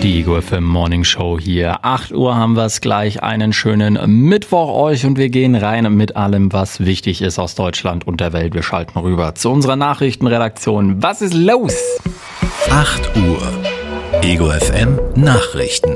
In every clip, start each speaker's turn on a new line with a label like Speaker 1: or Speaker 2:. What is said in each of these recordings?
Speaker 1: Die Ego FM Morning Show hier. 8 Uhr haben wir es gleich. Einen schönen Mittwoch euch und wir gehen rein mit allem, was wichtig ist aus Deutschland und der Welt. Wir schalten rüber zu unserer Nachrichtenredaktion. Was ist los?
Speaker 2: 8 Uhr. Ego FM Nachrichten.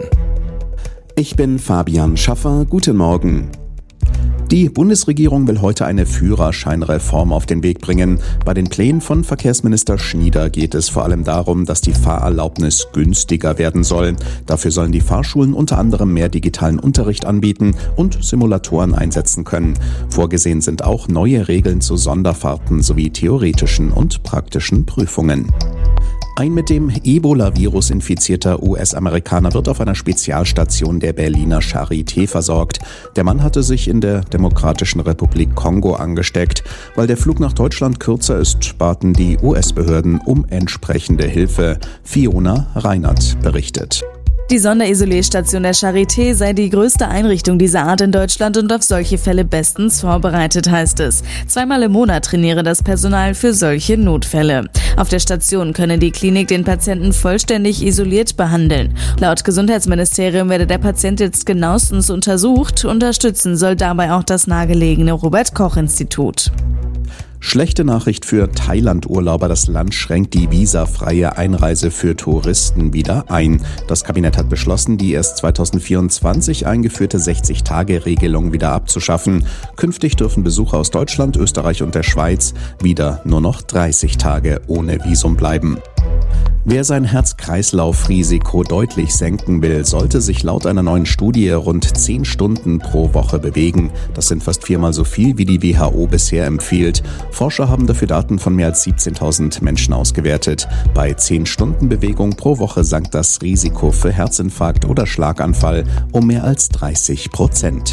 Speaker 3: Ich bin Fabian Schaffer. Guten Morgen. Die Bundesregierung will heute eine Führerscheinreform auf den Weg bringen. Bei den Plänen von Verkehrsminister Schnieder geht es vor allem darum, dass die Fahrerlaubnis günstiger werden soll. Dafür sollen die Fahrschulen unter anderem mehr digitalen Unterricht anbieten und Simulatoren einsetzen können. Vorgesehen sind auch neue Regeln zu Sonderfahrten sowie theoretischen und praktischen Prüfungen. Ein mit dem Ebola-Virus infizierter US-Amerikaner wird auf einer Spezialstation der Berliner Charité versorgt. Der Mann hatte sich in der Demokratischen Republik Kongo angesteckt. Weil der Flug nach Deutschland kürzer ist, baten die US-Behörden um entsprechende Hilfe. Fiona Reinert berichtet.
Speaker 4: Die Sonderisolierstation der Charité sei die größte Einrichtung dieser Art in Deutschland und auf solche Fälle bestens vorbereitet, heißt es. 2-mal im Monat trainiere das Personal für solche Notfälle. Auf der Station könne die Klinik den Patienten vollständig isoliert behandeln. Laut Gesundheitsministerium werde der Patient jetzt genauestens untersucht. Unterstützen soll dabei auch das nahegelegene Robert-Koch-Institut.
Speaker 3: Schlechte Nachricht für Thailand-Urlauber. Das Land schränkt die visafreie Einreise für Touristen wieder ein. Das Kabinett hat beschlossen, die erst 2024 eingeführte 60-Tage-Regelung wieder abzuschaffen. Künftig dürfen Besucher aus Deutschland, Österreich und der Schweiz wieder nur noch 30 Tage ohne Visum bleiben. Wer sein Herz-Kreislauf-Risiko deutlich senken will, sollte sich laut einer neuen Studie rund 10 Stunden pro Woche bewegen. Das sind fast 4-mal so viel, wie die WHO bisher empfiehlt. Forscher haben dafür Daten von mehr als 17.000 Menschen ausgewertet. Bei 10 Stunden Bewegung pro Woche sank das Risiko für Herzinfarkt oder Schlaganfall um mehr als 30%.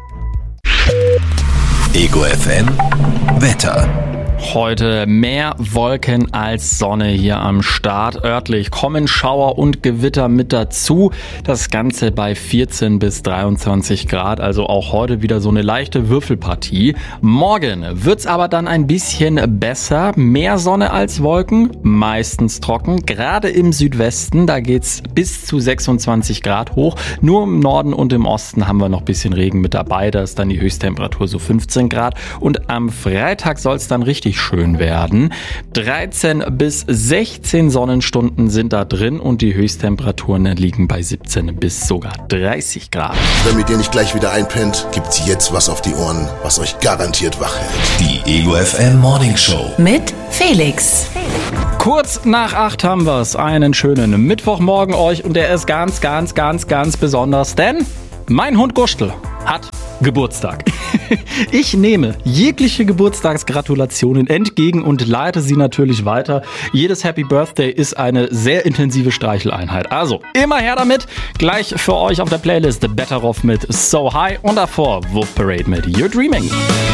Speaker 2: Ego FM Wetter.
Speaker 1: Heute mehr Wolken als Sonne hier am Start. Örtlich kommen Schauer und Gewitter mit dazu. Das Ganze bei 14 bis 23 Grad, also auch heute wieder so eine leichte Würfelpartie. Morgen wird's aber dann ein bisschen besser. Mehr Sonne als Wolken, meistens trocken. Gerade im Südwesten, da geht's bis zu 26 Grad hoch. Nur im Norden und im Osten haben wir noch ein bisschen Regen mit dabei. Da ist dann die Höchsttemperatur so 15 Grad. Und am Freitag soll's dann richtig schön werden. 13 bis 16 Sonnenstunden sind da drin und die Höchsttemperaturen liegen bei 17 bis sogar 30 Grad.
Speaker 5: Damit ihr nicht gleich wieder einpennt, gibt's jetzt was auf die Ohren, was euch garantiert wach hält.
Speaker 2: Die Ego FM Morning Show
Speaker 6: mit Felix.
Speaker 1: Kurz nach 8 haben wir's. Einen schönen Mittwochmorgen euch und der ist ganz, ganz, ganz, ganz besonders, denn mein Hund Gustl hat Geburtstag. Ich nehme jegliche Geburtstagsgratulationen entgegen und leite sie natürlich weiter. Jedes Happy Birthday ist eine sehr intensive Streicheleinheit. Also immer her damit. Gleich für euch auf der Playlist Better Off mit So High und davor Wolf Parade mit You're Dreaming.